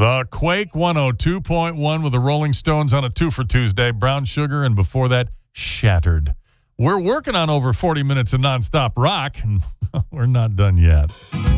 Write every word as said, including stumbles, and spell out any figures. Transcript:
The Quake one oh two point one with the Rolling Stones on a two for Tuesday. Brown Sugar, and before that, Shattered. We're working on over forty minutes of nonstop rock, and we're not done yet.